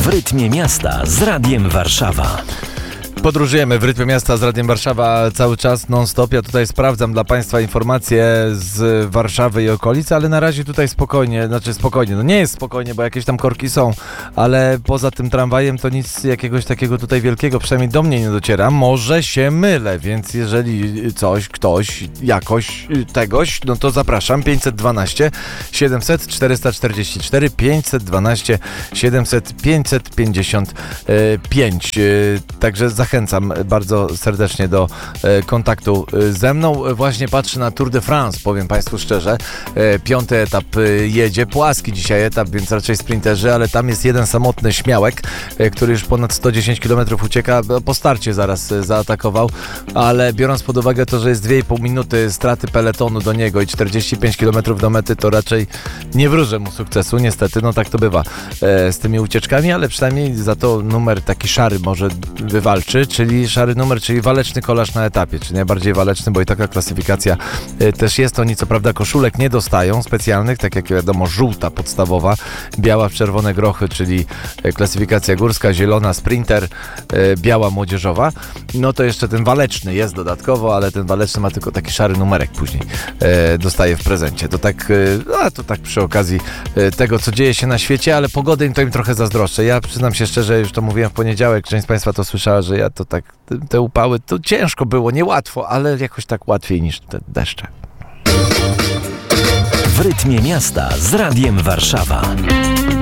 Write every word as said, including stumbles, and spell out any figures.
W rytmie miasta z Radiem Warszawa. Podróżujemy w rytmie miasta z Radiem Warszawa cały czas non-stop. Ja tutaj sprawdzam dla Państwa informacje z Warszawy i okolic, ale na razie tutaj spokojnie, znaczy spokojnie, no nie jest spokojnie, bo jakieś tam korki są, ale poza tym tramwajem to nic jakiegoś takiego tutaj wielkiego, przynajmniej do mnie nie dociera. Może się mylę, więc jeżeli coś, ktoś, jakoś, tegoś, no to zapraszam. pięćset dwanaście siedemset czterysta czterdzieści cztery, pięćset dwanaście siedemset pięćset pięćdziesiąt pięć. Także zachęcam Zachęcam bardzo serdecznie do e, kontaktu e, ze mną. Właśnie patrzę na Tour de France, powiem Państwu szczerze. E, piąty etap e, jedzie, płaski dzisiaj etap, więc raczej sprinterzy, ale tam jest jeden samotny śmiałek, e, który już ponad sto dziesięć kilometrów ucieka. Po starcie zaraz e, zaatakował, ale biorąc pod uwagę to, że jest dwie i pół minuty straty peletonu do niego i czterdzieści pięć kilometrów do mety, to raczej nie wróżę mu sukcesu, niestety. No tak to bywa e, z tymi ucieczkami, ale przynajmniej za to numer taki szary może wywalczy, czyli szary numer, czyli waleczny kolarz na etapie, czyli najbardziej waleczny, bo i taka klasyfikacja y, też jest. Oni co prawda koszulek nie dostają specjalnych, tak jak wiadomo, żółta podstawowa, biała w czerwone grochy, czyli y, klasyfikacja górska, zielona sprinter, y, biała młodzieżowa. No to jeszcze ten waleczny jest dodatkowo, ale ten waleczny ma tylko taki szary numerek później y, dostaje w prezencie. To tak, y, a to tak przy okazji y, tego, co dzieje się na świecie, ale pogody im to im trochę zazdroszczę. Ja przyznam się szczerze, już to mówiłem w poniedziałek, część z Państwa to słyszała, że ja to tak, te upały, to ciężko było, niełatwo, ale jakoś tak łatwiej niż te deszcze. W rytmie miasta z Radiem Warszawa.